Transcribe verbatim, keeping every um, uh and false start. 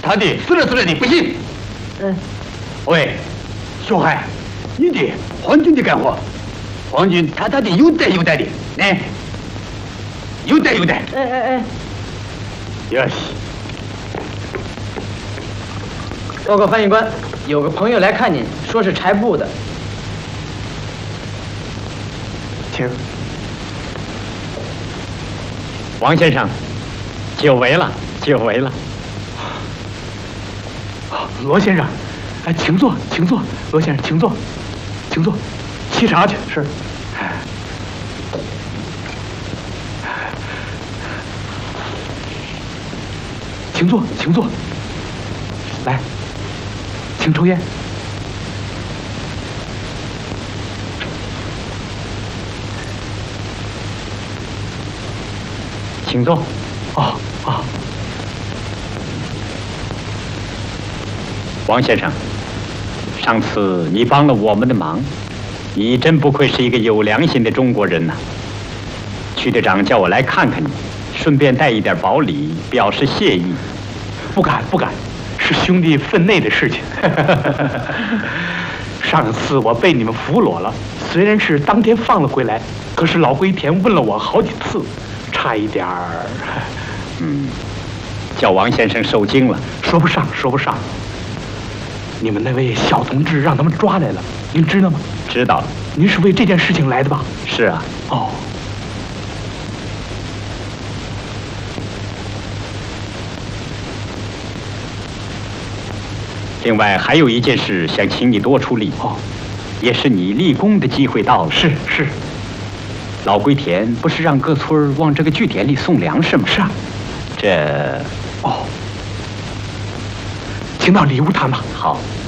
他的死了死了的不行。 嗯。 喂，小孩，你的皇军的干活，皇军他他的有带有带的，来，有带有带。 哎哎哎。 哟西。 报告翻译官，有个朋友来看您，说是柴布的。 请。 王先生，久违了，久违了。 罗先生，哎，请坐，请坐，罗先生，请坐，请坐，沏茶去。是。请坐，请坐。来，请抽烟。 请坐。 哦哦。 王先生，上次你帮了我们的忙，你真不愧是一个有良心的中国人呐、啊。区队长叫我来看看你，顺便带一点薄礼，表示谢意。 不敢不敢，是兄弟分内的事情。上次我被你们俘虏了，虽然是当天放了回来，可是老龟田问了我好几次，差一点儿。 嗯，叫王先生受惊了， 说不上说不上。你们那位小同志让他们抓来了，您知道吗？ 知道了。 您是为这件事情来的吧？ 是啊。 哦。 另外还有一件事想请你多出力哦， 也是你立功的机会到了。 是是。 老龟田不是让各村往这个据点里送粮食吗？ 是啊。 这…… 哦。请到里屋谈吧。 好。